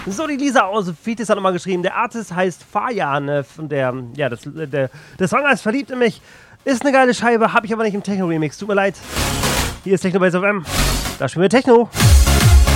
So, die Lisa aus Fitis hat nochmal geschrieben, der Artist heißt Fajan und der Song heißt Verliebt in mich. Ist eine geile Scheibe, habe ich aber nicht im Techno-Remix, tut mir leid. Hier ist Techno bei SFM, da spielen wir Techno.